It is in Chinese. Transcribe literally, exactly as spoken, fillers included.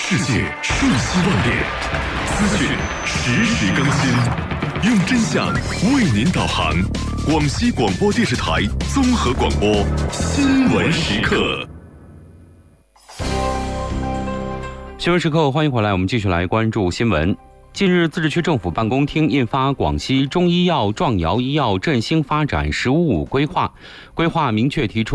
世界瞬息万变，资讯实时更新，用真相为您导航。广西广播电视台综合广播新闻时刻。 新闻时刻，欢迎回来，我们继续来关注新闻。近日，自治区政府办公厅印发《广西中医药壮瑶医药振兴发展“十五五”规划》，规划明确提出